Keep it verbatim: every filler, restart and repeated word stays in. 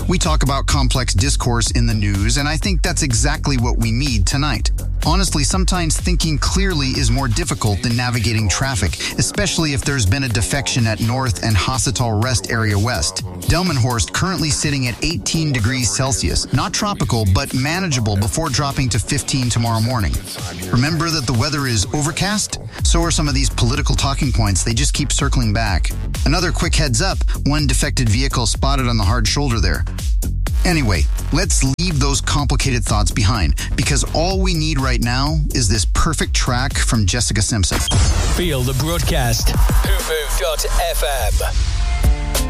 We talk about complex discourse in the news, and I think that's exactly what we need tonight. Honestly, sometimes thinking clearly is more difficult than navigating traffic, especially if there's been a defection at North and Hossetal Rest Area West. Delmenhorst currently sitting at eighteen degrees Celsius. Not tropical, but manageable before dropping to fifteen tomorrow morning. Remember that the weather is overcast? So are some of these political talking points. They just keep circling back. Another quick heads up, one defected vehicle spotted on the hard shoulder there. Anyway, let's leave those complicated thoughts behind, because all we need right now is this perfect track from Jessica Simpson. Feel the broadcast. Hoofoo dot f m